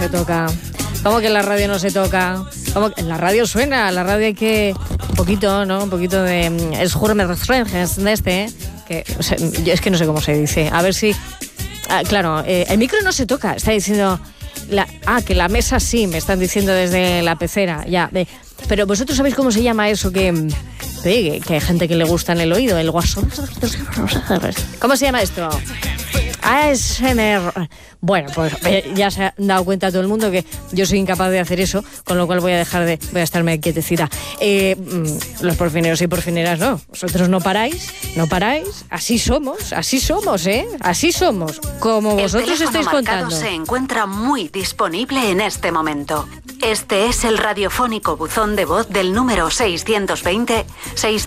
Se toca. ¿Cómo que en la radio no se toca? ¿Cómo que en la radio suena? En la radio hay que... Un poquito, ¿no? Un poquito de... Es de este, que... O sea, yo es que no sé cómo se dice. A ver si... claro, el micro no se toca. Está diciendo... que la mesa sí, me están diciendo desde la pecera. Ya, pero vosotros sabéis cómo se llama eso que hay gente que le gusta en el oído, el guasón. ¿Cómo se llama esto? ASMR. Bueno, pues ya se ha dado cuenta todo el mundo que yo soy incapaz de hacer eso, con lo cual voy a estarme quietecita. Los porfineros y porfineras no, vosotros no paráis, así somos, ¿eh? Así somos, como vosotros estáis contando. El teléfono marcado se encuentra muy disponible en este momento. Este es el radiofónico buzón de voz del número 620